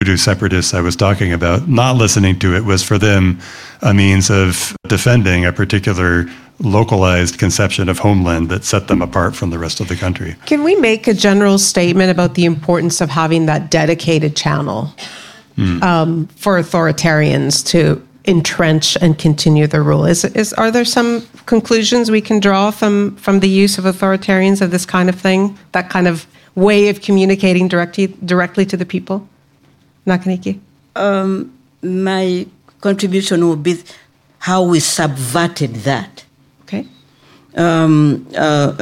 Hutu separatists I was talking about, not listening to it was for them a means of defending a particular localized conception of homeland that set them apart from the rest of the country. Can we make a general statement about the importance of having that dedicated channel for authoritarians to entrench and continue their rule? Are there some conclusions we can draw from the use of authoritarians of this kind of thing, that kind of way of communicating directly to the people? Nakaniki? My contribution will be how we subverted that. Okay. And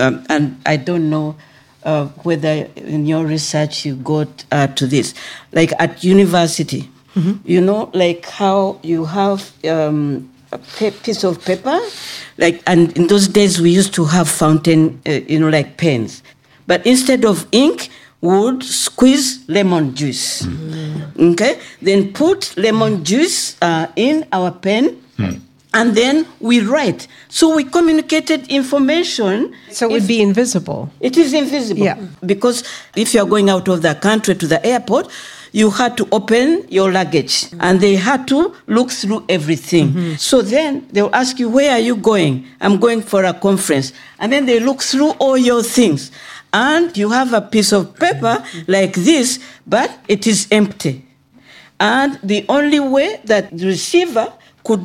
I don't know whether in your research you got to this. Like at university, you know, like how you have a piece of paper, like, and in those days we used to have fountain, like pens. But instead of ink, we would squeeze lemon juice. Okay? Then put lemon juice in our pen. And then we write. So we communicated information. So it would be invisible. It is invisible. Yeah. Because if you're going out of the country to the airport, you had to open your luggage. And they had to look through everything. So then they'll ask you, where are you going? I'm going for a conference. And then they look through all your things. And you have a piece of paper like this, but it is empty. And the only way that the receiver could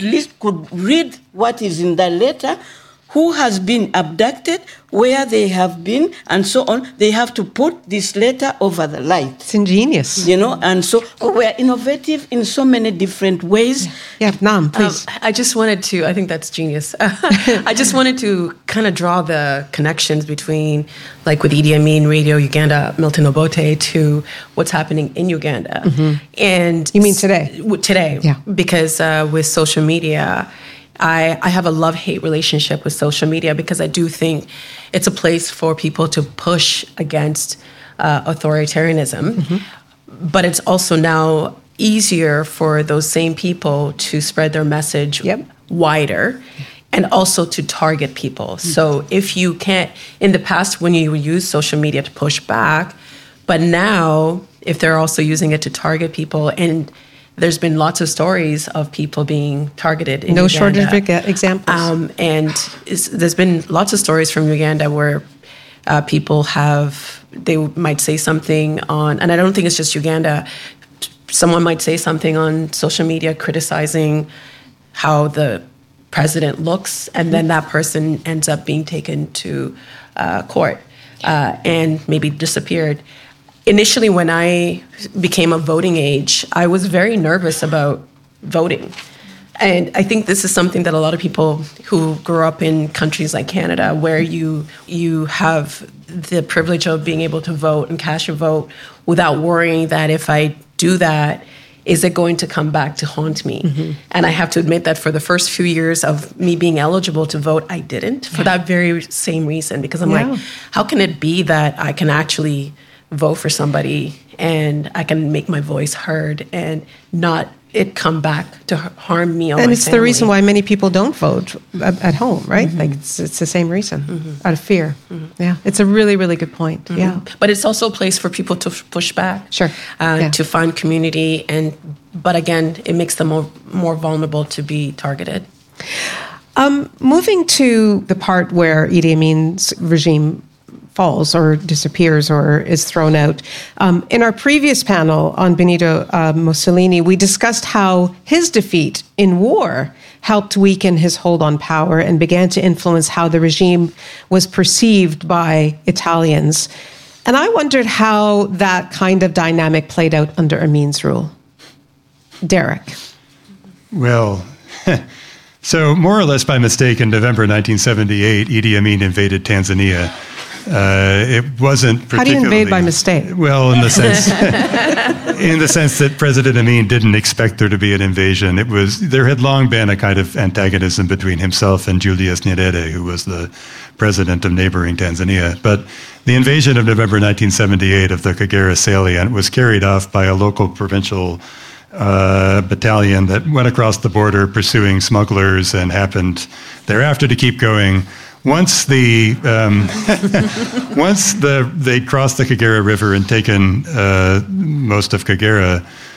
read what is in the letter, who has been abducted, where they have been, and so on. They have to put this letter over the light. It's ingenious. And so we're innovative in so many different ways. Yeah, Nam, please. I just wanted to, I think that's genius. I just wanted to kind of draw the connections between, like with Idi Amin, Radio Uganda, Milton Obote, to what's happening in Uganda. And you mean today? Today, yeah. Because with social media, I have a love-hate relationship with social media because I do think it's a place for people to push against authoritarianism. But it's also now easier for those same people to spread their message wider and also to target people. So if you can't, in the past when you use social media to push back, but now if they're also using it to target people, and there's been lots of stories of people being targeted in Uganda. No shortage of examples. And there's been lots of stories from Uganda where people they might say something on, and I don't think it's just Uganda, someone might say something on social media criticizing how the president looks, and then that person ends up being taken to court and maybe disappeared. Initially, when I became of voting age, I was very nervous about voting. And I think this is something that a lot of people who grew up in countries like Canada, where you have the privilege of being able to vote and cast your vote without worrying that if I do that, is it going to come back to haunt me? And I have to admit that for the first few years of me being eligible to vote, I didn't, for that very same reason. Because I'm like, how can it be that I can actually vote for somebody and I can make my voice heard and not it come back to harm me or and my it's family. The reason why many people don't vote at home, right? Like it's the same reason, out of fear. Yeah, it's a really, really good point. Yeah, but it's also a place for people to push back, to find community, but again, it makes them more vulnerable to be targeted. Moving to the part where Idi Amin's regime falls or disappears or is thrown out. In our previous panel on Benito Mussolini, we discussed how his defeat in war helped weaken his hold on power and began to influence how the regime was perceived by Italians. And I wondered how that kind of dynamic played out under Amin's rule. Derek. Well, so more or less by mistake, in November 1978, Idi Amin invaded Tanzania. It wasn't particularly... How do you invade by mistake? Well, in the sense that President Amin didn't expect there to be an invasion. There had long been a kind of antagonism between himself and Julius Nyerere, who was the president of neighboring Tanzania. But the invasion of November 1978 of the Kagera salient was carried off by a local provincial battalion that went across the border pursuing smugglers and happened thereafter to keep going. Once they crossed the Kagera River and taken most of Kagera,